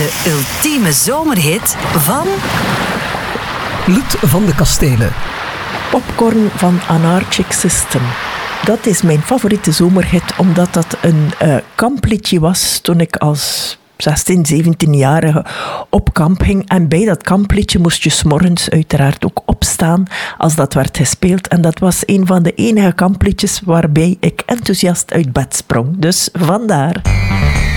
De ultieme zomerhit van... Loet van de Kastelen. Popcorn van Anarchic System. Dat is mijn favoriete zomerhit, omdat dat een kampliedje was toen ik als 16, 17-jarige op kamp ging. En bij dat kampliedje moest je 's morgens uiteraard ook opstaan als dat werd gespeeld. En dat was een van de enige kampliedjes waarbij ik enthousiast uit bed sprong. Dus vandaar.